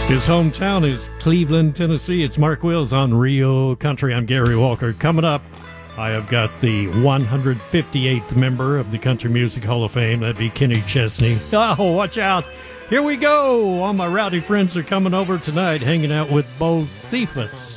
His hometown is Cleveland, Tennessee. It's Mark Wills on Rio Country. I'm Gary Walker. Coming up, I have got the 158th member of the Country Music Hall of Fame. That'd be Kenny Chesney. Oh, watch out. Here we go. All my rowdy friends are coming over tonight, hanging out with Bocephus.